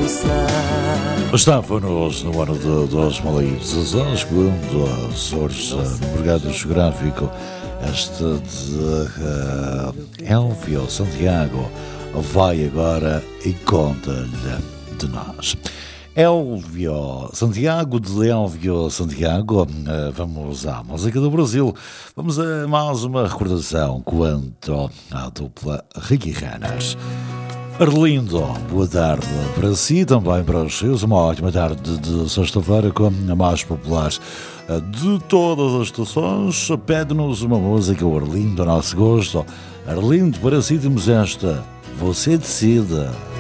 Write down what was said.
Estávamos no ano de 2016 quando a Açores, no mercado geográfico, este de Elvio Santiago vai agora e conta-lhe de nós. Elvio Santiago, de Elvio Santiago, vamos à música do Brasil. Vamos a mais uma recordação quanto à dupla Riquirranas. Arlindo, boa tarde para si, também para os seus. Uma ótima tarde de sexta-feira com a mais popular de todas as estações. Pede-nos uma música, o Arlindo, a nosso gosto. Arlindo, para si temos esta. Você decide.